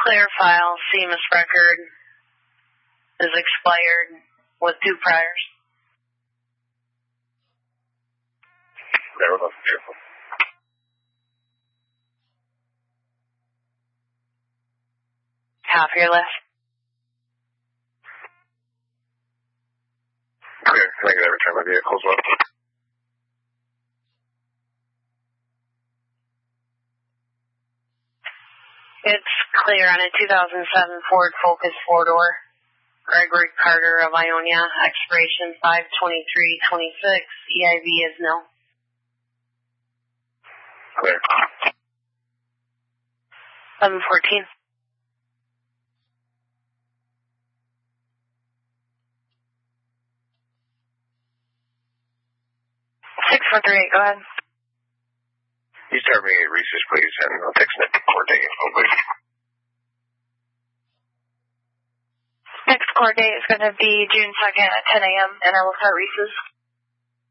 clear file. CMS record is expired with 2 priors. There we go. Beautiful. Half your left. Clear. Can I get a return my vehicle as well? It's clear on a 2007 Ford Focus 4-door. Gregory Carter of Ionia, expiration 5/23/26. EIV is no. Clear. 714. 648, go ahead. You start me at Reese's, please, and I'll text Nick court date, please. Next court date is going to be June 2nd at 10 a.m., and I will start Reese's.